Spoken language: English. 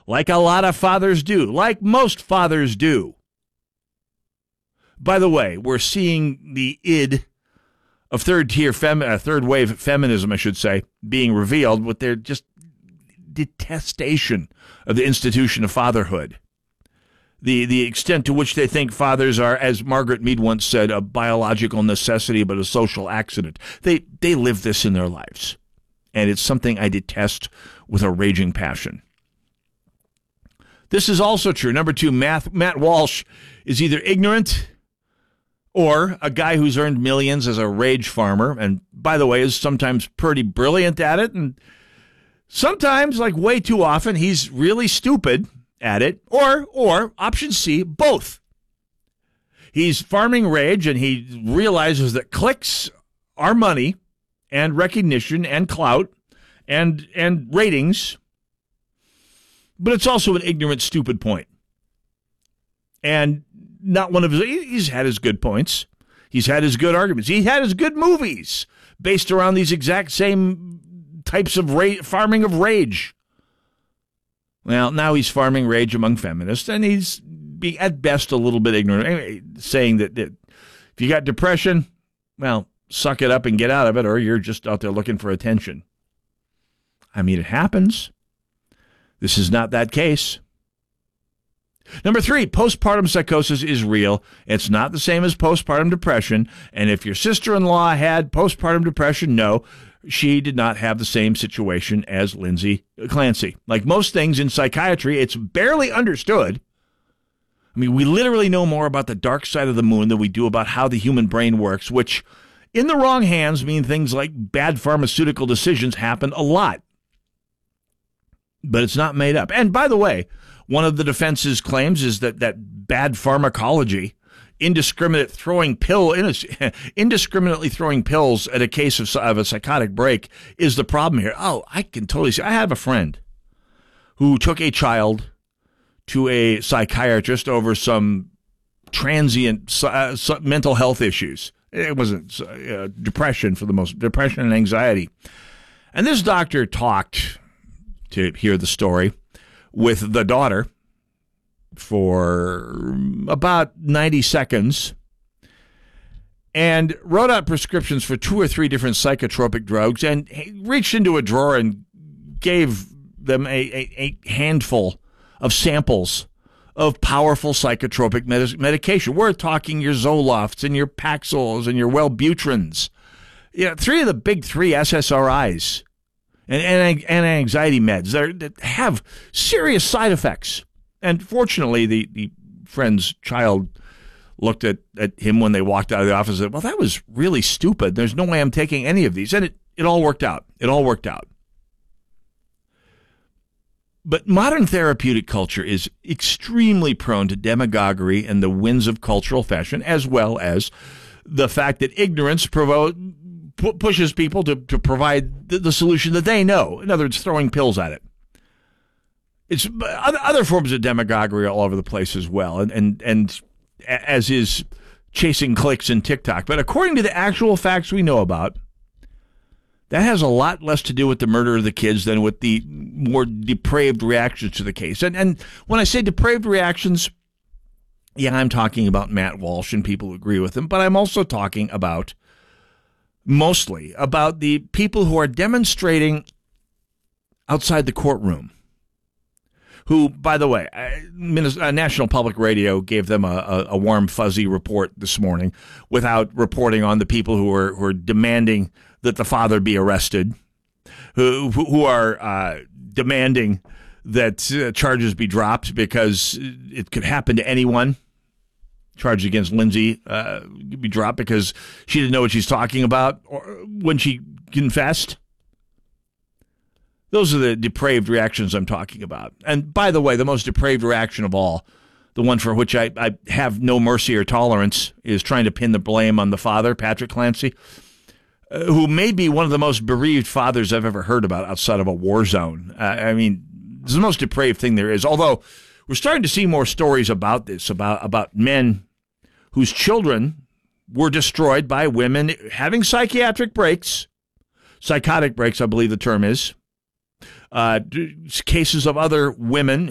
like a lot of fathers do, like most fathers do. By the way, we're seeing the id of third wave feminism, I should say, being revealed with their just detestation of the institution of fatherhood. The extent to which they think fathers are, as Margaret Mead once said, a biological necessity but a social accident. They live this in their lives. And it's something I detest with a raging passion. This is also true. Number two, Matt Walsh is either ignorant or a guy who's earned millions as a rage farmer, and by the way, is sometimes pretty brilliant at it, and sometimes, like way too often, he's really stupid at it, or option C, both. He's farming rage, and he realizes that clicks are money, and recognition, and clout, and ratings, but it's also an ignorant, stupid point. And not one of his, he's had his good points. He's had his good arguments. He had his good movies based around these exact same types of farming of rage. Well, now he's farming rage among feminists, and he's being, at best, a little bit ignorant, anyway, saying that if you got depression, well, suck it up and get out of it, or you're just out there looking for attention. I mean, it happens. This is not that case. Number three, postpartum psychosis is real. It's not the same as postpartum depression. And if your sister-in-law had postpartum depression, no, she did not have the same situation as Lindsay Clancy. Like most things in psychiatry, it's barely understood. I mean, we literally know more about the dark side of the moon than we do about how the human brain works, which in the wrong hands mean things like bad pharmaceutical decisions happen a lot. But it's not made up. And by the way, one of the defense's claims is that bad pharmacology, indiscriminately throwing pills at a case of a psychotic break is the problem here. Oh, I can totally see. I have a friend who took a child to a psychiatrist over some transient mental health issues. It wasn't depression depression and anxiety. And this doctor talked, to hear the story, with the daughter for about 90 seconds and wrote out prescriptions for 2 or 3 different psychotropic drugs, and he reached into a drawer and gave them a handful of samples of powerful psychotropic medication. We're talking your Zolofts and your Paxils and your Wellbutrins. 3 of the big 3 SSRIs. And anxiety meds that have serious side effects. And fortunately, the friend's child looked at him when they walked out of the office and said, well, that was really stupid. There's no way I'm taking any of these. And it all worked out. It all worked out. But modern therapeutic culture is extremely prone to demagoguery and the winds of cultural fashion, as well as the fact that ignorance pushes people to provide the solution that they know. In other words, throwing pills at it. It's other forms of demagoguery all over the place as well, and as is chasing clicks in TikTok. But according to the actual facts we know about, that has a lot less to do with the murder of the kids than with the more depraved reactions to the case. And when I say depraved reactions, yeah, I'm talking about Matt Walsh and people who agree with him, but I'm also talking mostly about the people who are demonstrating outside the courtroom, who, by the way, National Public Radio gave them a warm, fuzzy report this morning without reporting on the people who are demanding that the father be arrested, who are demanding that charges be dropped because it could happen to anyone. Charges against Lindsay be dropped because she didn't know what she's talking about or when she confessed. Those are the depraved reactions I'm talking about. And by the way, the most depraved reaction of all, the one for which I have no mercy or tolerance, is trying to pin the blame on the father, Patrick Clancy, who may be one of the most bereaved fathers I've ever heard about outside of a war zone. I mean, it's the most depraved thing there is. Although we're starting to see more stories about this, about men whose children were destroyed by women having psychotic breaks, I believe the term is. Cases of other women